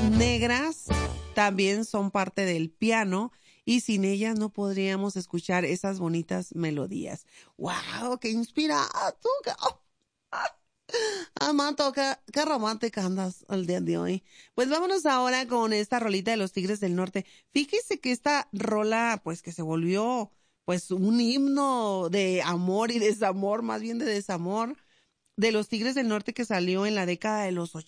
negras también son parte del piano y sin ellas no podríamos escuchar esas bonitas melodías. ¡Wow! ¡Qué inspirado! Amato, qué romántica andas el día de hoy. Pues vámonos ahora con esta rolita de los Tigres del Norte. Fíjese que esta rola, pues que se volvió, pues un himno de amor y desamor, más bien de desamor, de los Tigres del Norte que salió en la década de los